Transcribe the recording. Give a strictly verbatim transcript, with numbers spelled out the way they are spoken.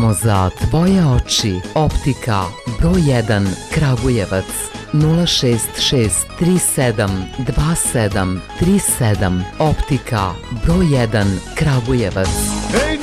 Samo za tvoje oči. Optika broj jedan Kragujevac nula šest šest tri sedam dva sedam tri sedam. Optika broj jedan Kragujevac. Ej,